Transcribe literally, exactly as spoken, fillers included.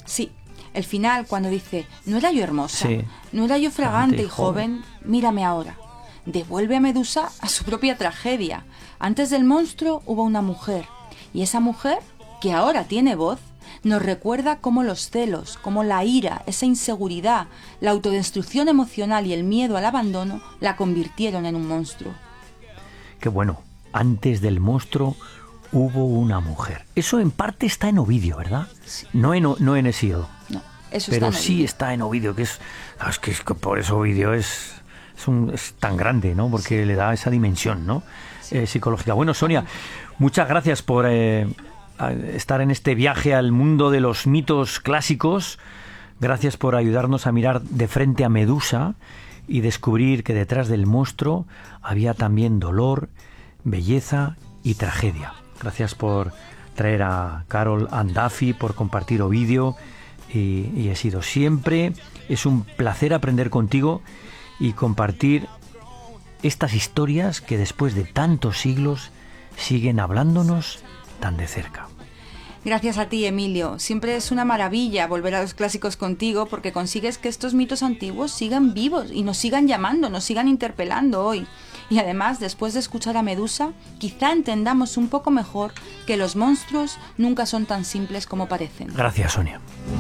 Sí, el final cuando dice, ¿no era yo hermosa? Sí. ¿No era yo fragante Fragante y y joven? joven. Mírame ahora. Devuelve a Medusa a su propia tragedia. Antes del monstruo hubo una mujer, y esa mujer, que ahora tiene voz, nos recuerda cómo los celos, cómo la ira, esa inseguridad, la autodestrucción emocional y el miedo al abandono la convirtieron en un monstruo. Qué bueno, antes del monstruo hubo una mujer. Eso en parte está en Ovidio, ¿verdad? Sí. No en, no en Hesíodo. No, eso Pero está en sí Ovidio. está en Ovidio, que es, es que es que por eso Ovidio es, es, un, es tan grande, ¿no? Porque sí. le da esa dimensión, ¿no? Sí. Eh, psicológica. Bueno, Sonia, muchas gracias por eh, estar en este viaje al mundo de los mitos clásicos. Gracias por ayudarnos a mirar de frente a Medusa y descubrir que detrás del monstruo había también dolor, belleza y tragedia. Gracias por traer a Carol and Duffy, por compartir Ovidio y, y he sido siempre. Es un placer aprender contigo y compartir estas historias que después de tantos siglos siguen hablándonos tan de cerca. Gracias a ti, Emilio. Siempre es una maravilla volver a los clásicos contigo porque consigues que estos mitos antiguos sigan vivos y nos sigan llamando, nos sigan interpelando hoy. Y además, después de escuchar a Medusa, quizá entendamos un poco mejor que los monstruos nunca son tan simples como parecen. Gracias, Sonia.